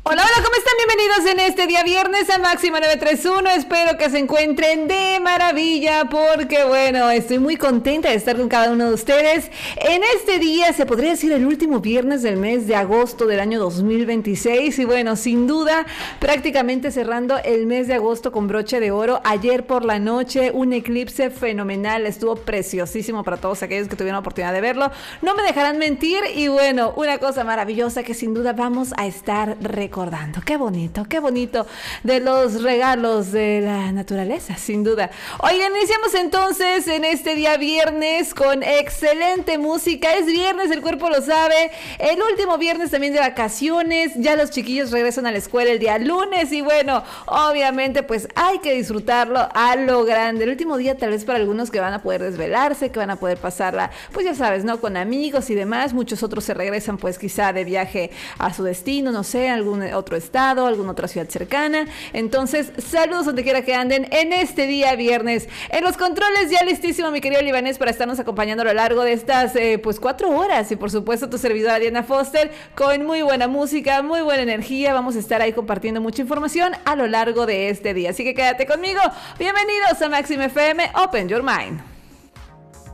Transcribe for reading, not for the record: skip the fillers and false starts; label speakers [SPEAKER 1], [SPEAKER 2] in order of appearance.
[SPEAKER 1] Hola, hola, ¿cómo están? Bienvenidos en este día viernes a Máxima 931. Espero que se encuentren de maravilla porque, bueno, estoy muy contenta de estar con cada uno de ustedes. En este día, se podría decir el último viernes del mes de agosto del año 2026. Y bueno, sin duda, prácticamente cerrando el mes de agosto con broche de oro. Ayer por la noche, un eclipse fenomenal. Estuvo preciosísimo para todos aquellos que tuvieron la oportunidad de verlo. No me dejarán mentir. Y bueno, una cosa maravillosa que sin duda vamos a estar recordando. Qué bonito de los regalos de la naturaleza, sin duda. Oigan, iniciamos entonces en este día viernes con excelente música. Es viernes, el cuerpo lo sabe. El último viernes también de vacaciones. Ya los chiquillos regresan a la escuela el día lunes y bueno, obviamente pues hay que disfrutarlo a lo grande. El último día tal vez para algunos que van a poder desvelarse, que van a poder pasarla, pues ya sabes, ¿no? Con amigos y demás. Muchos otros se regresan pues quizá de viaje a su destino, no sé, algún otro estado, alguna otra ciudad cercana. Entonces, saludos donde quiera que anden en este día viernes. En los controles ya listísimo mi querido Libanés para estarnos acompañando a lo largo de estas pues 4 horas y por supuesto tu servidora Diana Foster con muy buena música, muy buena energía. Vamos a estar ahí compartiendo mucha información a lo largo de este día. Así que quédate conmigo. Bienvenidos a Máxima FM Open Your Mind.